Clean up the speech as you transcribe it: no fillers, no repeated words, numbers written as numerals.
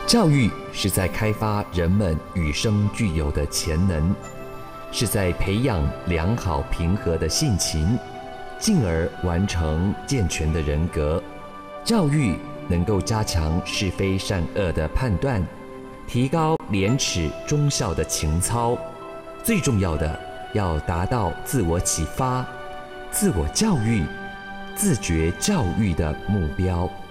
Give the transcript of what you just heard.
教育是在开发人们与生俱有的潜能，是在培养良好平和的性情，进而完成健全的人格。教育能够加强是非善恶的判断，提高廉耻忠孝的情操，最重要的要达到自我启发、自我教育、自觉教育的目标。